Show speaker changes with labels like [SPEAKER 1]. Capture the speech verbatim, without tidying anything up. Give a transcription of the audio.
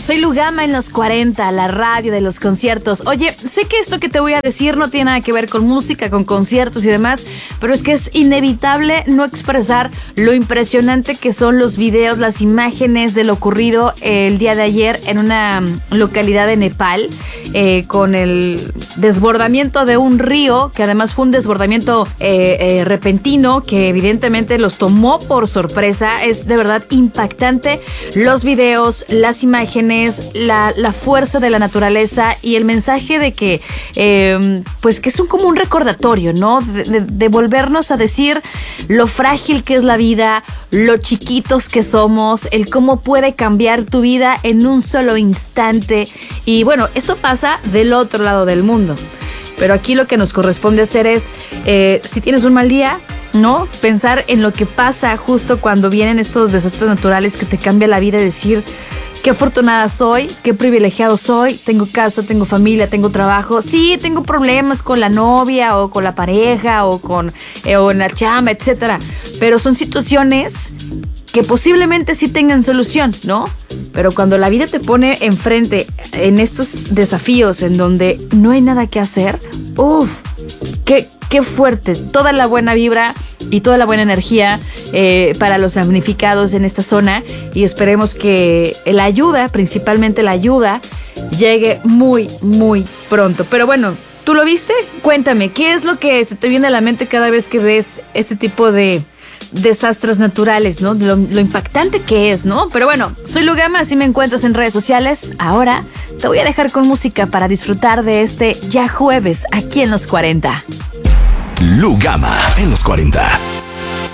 [SPEAKER 1] soy Lugama en los cuarenta, la radio de los conciertos. Oye, sé que esto que te voy a decir no tiene nada que ver con música, con conciertos y demás, pero es que es inevitable no expresar lo impresionante que son los videos, las imágenes de lo ocurrido el día de ayer en una localidad de Nepal, eh, con el desbordamiento de un río, que además fue un desbordamiento eh, eh, repentino, que evidentemente los tomó por sorpresa. Es de verdad impactante los videos, las imágenes, la, la fuerza de la naturaleza y el mensaje de que, eh, pues que es un, como un recordatorio, ¿no? De, de, de volvernos a decir lo frágil que es la vida, lo chiquitos que somos, el cómo puede cambiar tu vida en un solo instante. Y bueno, esto pasa del otro lado del mundo. Pero aquí lo que nos corresponde hacer es, eh, si tienes un mal día, ¿no? Pensar en lo que pasa justo cuando vienen estos desastres naturales que te cambia la vida y decir qué afortunada soy, qué privilegiado soy, tengo casa, tengo familia, tengo trabajo. Sí, tengo problemas con la novia o con la pareja o con eh, o en la chamba, etcétera. Pero son situaciones que posiblemente sí tengan solución, ¿no? Pero cuando la vida te pone enfrente en estos desafíos en donde no hay nada que hacer, uff, qué, qué fuerte. Toda la buena vibra y toda la buena energía eh, para los damnificados en esta zona, y esperemos que la ayuda, principalmente la ayuda, llegue muy, muy pronto. Pero bueno, ¿tú lo viste? Cuéntame, ¿qué es lo que se te viene a la mente cada vez que ves este tipo de desastres naturales, ¿no? Lo, lo impactante que es, ¿no? Pero bueno, soy Lugama, así me encuentras en redes sociales. Ahora te voy a dejar con música para disfrutar de este ya jueves aquí en los cuarenta.
[SPEAKER 2] Lugama en los cuarenta.